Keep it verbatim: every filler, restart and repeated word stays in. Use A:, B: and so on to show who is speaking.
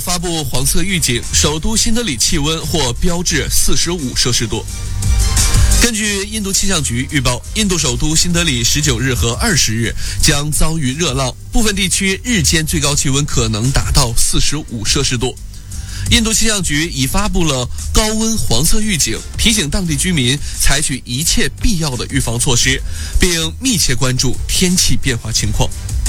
A: 发布黄色预警，首都新德里气温或飙至四十五摄氏度。根据印度气象局预报，印度首都新德里十九日和二十日将遭遇热浪，部分地区日间最高气温可能达到四十五摄氏度。印度气象局已发布了高温黄色预警，提醒当地居民采取一切必要的预防措施，并密切关注天气变化情况。